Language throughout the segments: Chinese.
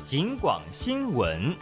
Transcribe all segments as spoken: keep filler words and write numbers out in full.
警广新闻。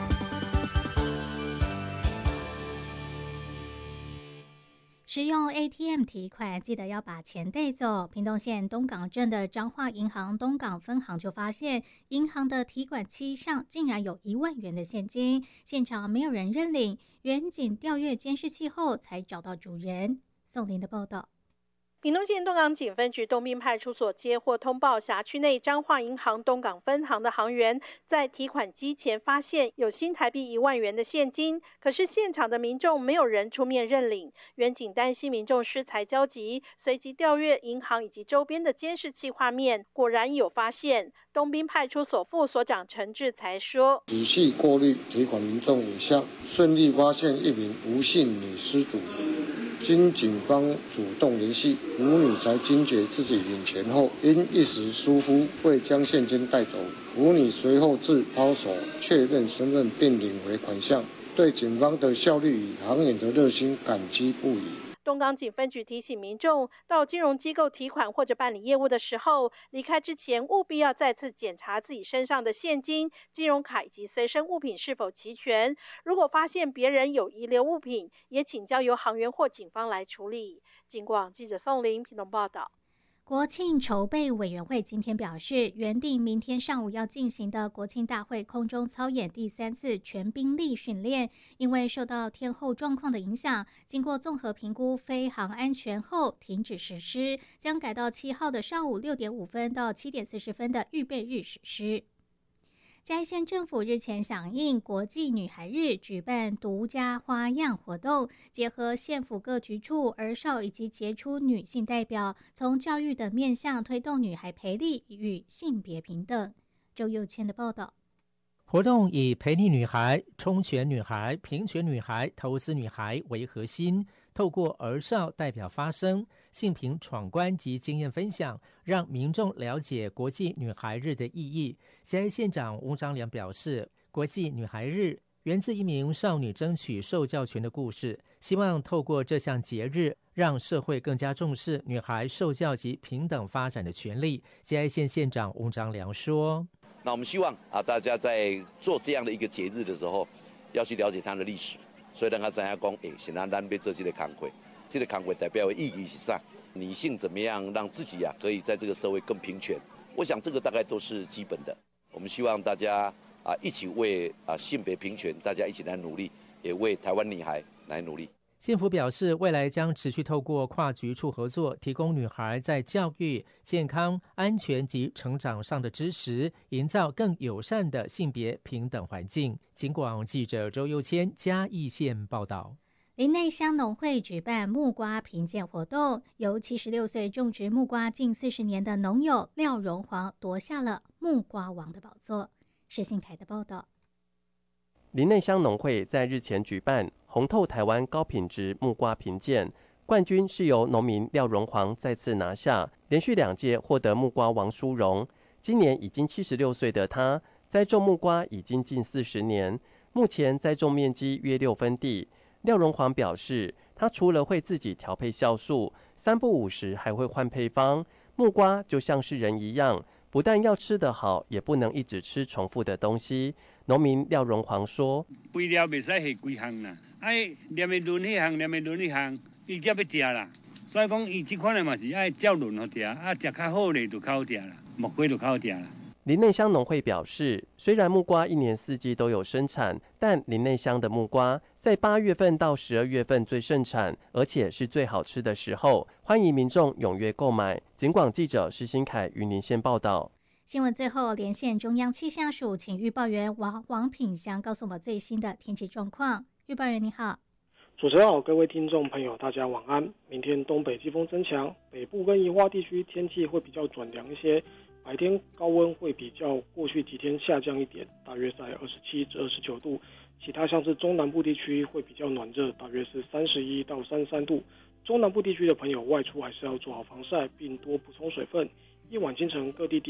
使用 A T M 提款，记得要把钱带走。屏东县东港镇的彰化银行东港分行就发现，银行的提款机上竟然有一万元的现金，现场没有人认领，员警调阅监视器后才找到主人。宋林的报道。 屏东县东港警分局东滨派出所接获通报，辖区内彰化银行东港分行的行员在提款机前发现有新台币一万元的现金，可是现场的民众没有人出面认领，员警担心民众失财交集，随即调阅银行以及周边的监视器画面，果然有发现。东滨派出所副所长陈志才说：“ 仔细过滤提款民众影像，顺利发现一名吴姓女失主。”经警方主动联系，吴女才惊觉自己领钱后，因一时疏忽，未将现金带走。吴女随后至包所确认身份，并领回款项，对警方的效率与行员的热心感激不已。 东港警分局提醒民众，到金融机构提款或者办理业务的时候，离开之前务必要再次检查自己身上的现金、金融卡以及随身物品是否齐全。如果发现别人有遗留物品，也请交由行员或警方来处理。警广记者宋玲屏东报道。 国庆筹备委员会今天表示，原定明天上午要进行的国庆大会空中操演第三次全兵力训练，因为受到天候状况的影响，经过综合评估飞航安全后停止实施，将改到七号的上午六点五分到七点四十分的预备日实施。嘉义县政府日前响应国际女孩日，举办独家花样活动，结合县府各局处、儿少以及杰出女性代表，从教育的面向推动女孩培力与性别平等。周佑谦的报道。 活动以培力女孩、充权女孩、平权女孩、投资女孩为核心，透过儿少代表发声、性平闯关及经验分享，让民众了解国际女孩日的意义。嘉义县长翁章良表示，国际女孩日源自一名少女争取受教权的故事，希望透过这项节日，让社会更加重视女孩受教及平等发展的权利。嘉义县县长翁章良说， 那我们希望啊，大家在做这样的一个节日的时候，要去了解它的历史，所以让他知道讲，哎，现在咱要做这个工会，这个工会代表的意义是啥？女性怎么样让自己啊可以在这个社会更平权？我想这个大概都是基本的。我们希望大家啊一起为啊性别平权，大家一起来努力，也为台湾女孩来努力。 县府表示，未来将持续透过跨局处合作，提供女孩在教育、健康、安全及成长上的支持，营造更友善的性别平等环境。警广记者周佑谦嘉义县报道。 林内乡农会举办木瓜评鉴活动，由七十六岁种植木瓜近四十年的农友廖荣煌夺下了木瓜王的宝座。施信凯的报道。 林内乡农会在日前举办红透台湾高品质木瓜评鉴，冠军是由农民廖荣煌再次拿下，连续两届获得木瓜王殊荣。今年已经七十六岁的他，栽种木瓜已经近四十年，目前栽种面积约六分地。廖荣煌表示，他除了会自己调配酵素，三不五时还会换配方。木瓜就像是人一样，不但要吃得好，也不能一直吃重复的东西。农民廖荣煌说：“ 规条袂使下几项啦，爱念的轮迄项，念的轮迄项，伊才要食啦。所以讲，伊这款的嘛是爱照轮好食，啊食较好的就较好食啦，木瓜就较好食啦。” 林内乡农会表示，虽然木瓜一年四季都有生产，但林内乡的木瓜在八月份到十二月份最盛产，而且是最好吃的时候，欢迎民众踊跃购买。警广记者施新凯云林县报道。 新闻最后连线中央气象署，请预报员王王品祥告诉我们最新的天气状况。预报员你好。 主持人好，各位听众朋友大家晚安。明天东北季风增强，北部跟宜花地区天气会比较转凉一些，白天高温会比较过去几天下降一点，大约在二十七至二十九度。其他像是中南部地区会比较暖热，大约是三十一到三十三度。中南部地区的朋友外出还是要做好防晒，并多补充水分。夜晚清晨各地地